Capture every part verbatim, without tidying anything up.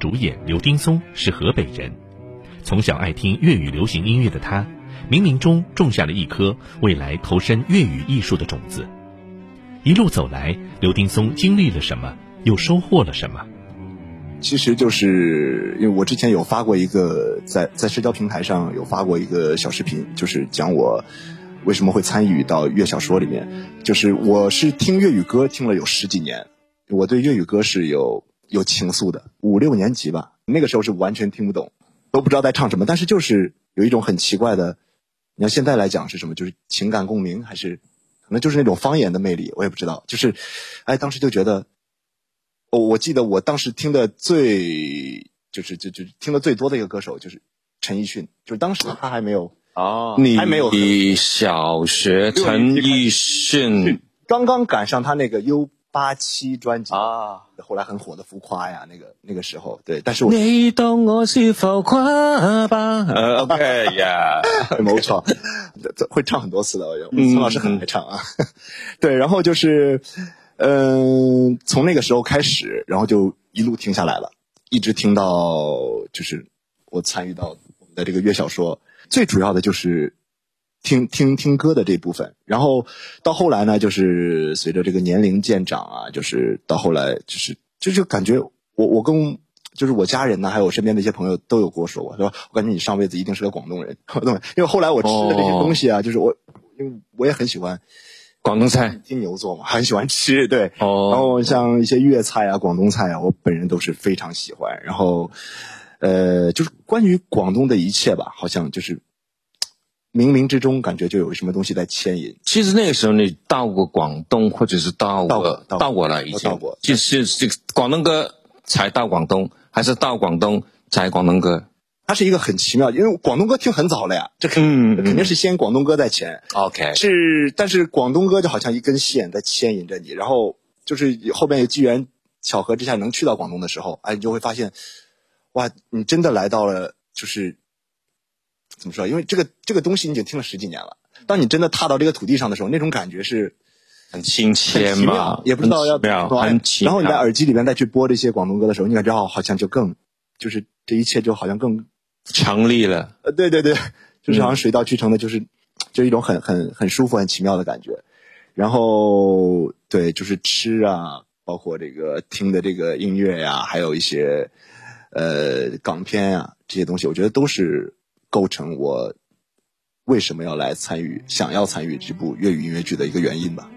主演刘丁松是河北人，从小爱听粤语流行音乐的他，冥冥中种下了一颗未来投身粤语艺术的种子。一路走来，刘丁松经历了什么，又收获了什么？ 其实就是因为我之前有发过一个在在社交平台上有发过一个小视频，就是讲我为什么会参与到粤小说里面。就是我是听粤语歌听了有十几年，我对粤语歌是有有情愫的。五六年级吧，那个时候是完全听不懂，都不知道在唱什么，但是就是有一种很奇怪的，你看现在来讲是什么，就是情感共鸣，还是可能就是那种方言的魅力，我也不知道。就是哎，当时就觉得我、哦、我记得我当时听的最就是就就听的最多的一个歌手就是陈奕迅，就是当时他还没有哦， 你还没有小学陈奕迅刚刚赶上他那个 U 八七 专辑啊， 后来很火的浮夸呀，那个那个时候对，但是我你当我是浮夸吧？呃 ，OK 呀， 没错，会唱很多次的，陈老师很爱唱啊。嗯、对，然后就是。嗯，从那个时候开始，然后就一路听下来了，一直听到就是我参与到我们的这个粤小说，最主要的就是听听听歌的这部分。然后到后来呢，就是随着这个年龄渐长啊，就是到后来就是就是感觉我我跟就是我家人呢，还有我身边的一些朋友都有跟我说过，说我感觉你上辈子一定是个广东人，因为后来我吃的这些东西啊，哦、就是我因为我也很喜欢。 广东菜金牛座嘛，很喜欢吃，对。哦。然后像一些粤菜啊、广东菜啊，我本人都是非常喜欢。然后，呃，就是关于广东的一切吧，好像就是冥冥之中感觉就有什么东西在牵引。 其实那个时候你到过广东，或者是到到过到过到过了已经。 到过。 就是这个广东歌才到广东，还是到广东才广东歌？ 它是一个很奇妙，因为广东歌听很早了呀，这肯、嗯、肯定是先广东歌在前。 OK， 是，但是广东歌就好像一根线在牵引着你，然后就是后边有机缘巧合之下能去到广东的时候，哎，你就会发现，哇，你真的来到了，就是怎么说？因为这个这个东西你已经听了十几年了，当你真的踏到这个土地上的时候，那种感觉是很亲切嘛， 也不知道要怎么样， 然后你在耳机里面再去播这些广东歌的时候，你感觉好好像就更，就是这一切就好像更。 成立了， 呃，对对对，就是好像水到渠成的，就是，嗯、就一种很很很舒服、很奇妙的感觉。然后，对，就是吃啊，包括这个听的这个音乐呀、啊，还有一些呃港片啊这些东西，我觉得都是构成我为什么要来参与、想要参与这部粤语音乐剧的一个原因吧。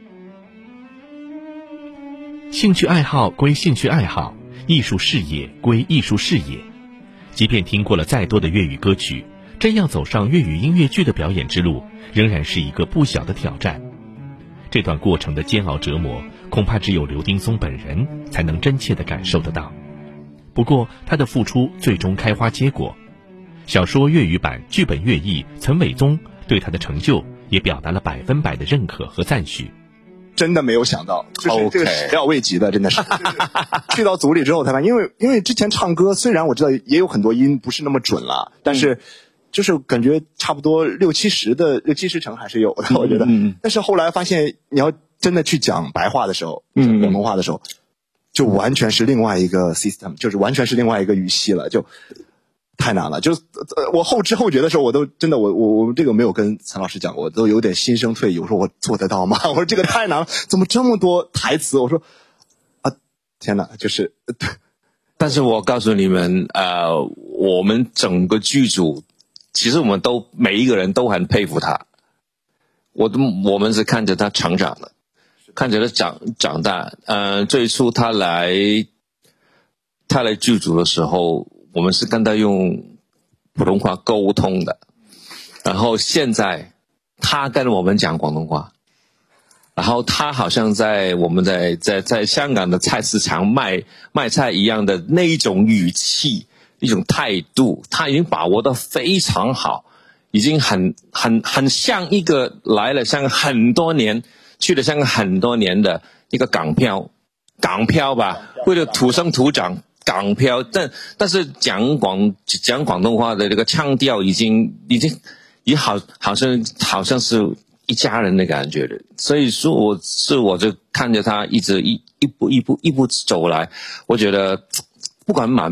兴趣爱好归兴趣爱好，艺术事业归艺术事业。即便听过了再多的粤语歌曲，真要走上粤语音乐剧的表演之路，仍然是一个不小的挑战。这段过程的煎熬折磨，恐怕只有刘丁松本人才能真切地感受得到。不过他的付出最终开花结果，小说粤语版剧本乐译岑伟宗对他的成就也表达了百分百的认可和赞许。 真的没有想到，就是这个始料未及的，真的是。去到组里之后才发现，因为因为之前唱歌虽然我知道也有很多音不是那么准了，但是就是感觉差不多六七十的六七十成还是有的，我觉得。嗯、但是后来发现，你要真的去讲白话的时候，嗯，广东话的时候，就完全是另外一个 system， 就是完全是另外一个语系了，就。太难了，就呃，我后知后觉的时候，我都真的，我我我这个没有跟岑老师讲过，我都有点心生退意。我说我做得到吗？我说这个太难了，怎么这么多台词？我说啊，天哪，就是。 但是我告诉你们，呃，我们整个剧组，其实我们都每一个人都很佩服他。我都我们是看着他成长的，看着他长长大。呃，最初他来他来剧组的时候。我们是跟他用普通话沟通的，然后现在他跟我们讲广东话，然后他好像在我们在在在香港的菜市场卖卖菜一样的那一种语气、一种态度，他已经把握得非常好，已经很很很像一个来了香港很多年、去了香港很多年的一个港漂，港漂吧，为了土生土长。港漂，但但是讲广讲广东话的这个腔调已经已经也好好像好像是一家人的感觉的，所以说我是我就看着他一直一一步一步一步走来，我觉得不管满